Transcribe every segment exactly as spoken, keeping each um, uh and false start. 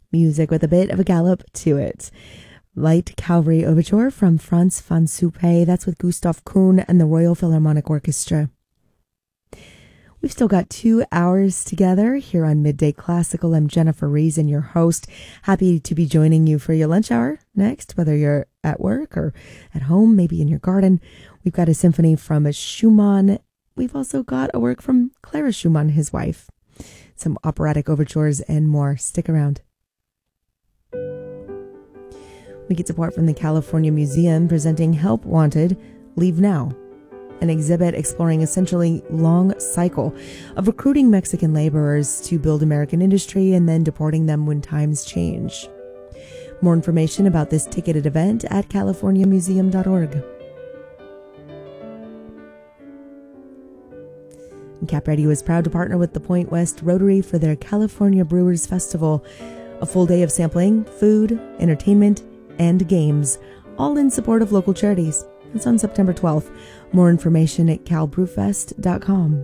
music with a bit of a gallop to it. Light Cavalry Overture from Franz van Suppé. That's with Gustav Kuhn and the Royal Philharmonic Orchestra. We've still got two hours together here on Midday Classical. I'm Jennifer Reason, your host. Happy to be joining you for your lunch hour next, whether you're at work or at home, maybe in your garden. We've got a symphony from Schumann. We've also got a work from Clara Schumann, his wife. Some operatic overtures and more. Stick around. We get support from the California Museum presenting Help Wanted, Leave Now, an exhibit exploring a century long cycle of recruiting Mexican laborers to build American industry and then deporting them when times change. More information about this ticketed event at california museum dot org. Cap Radio is proud to partner with the Point West Rotary for their California Brewers Festival, a full day of sampling, food, entertainment, and games, all in support of local charities. It's on September twelfth. More information at cal brew fest dot com.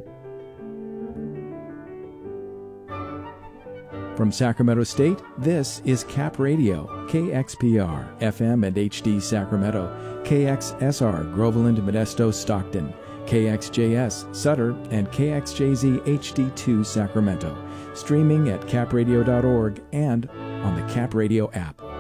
From Sacramento State, this is Cap Radio, K X P R, F M and H D Sacramento, K X S R, Groveland, Modesto, Stockton, K X J S, Sutter, and K X J Z H D two Sacramento. Streaming at cap radio dot org and on the Cap Radio app.